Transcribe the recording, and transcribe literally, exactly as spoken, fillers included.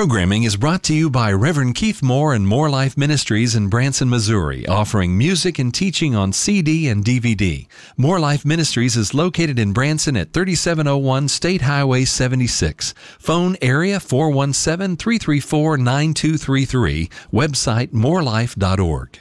programming is brought to you by Reverend Keith Moore and More Life Ministries in Branson, Missouri, offering music and teaching on C D and D V D. More Life Ministries is located in Branson at thirty-seven oh one State Highway seventy-six. Phone area four one seven, three three four, nine two three three. Website more life dot org.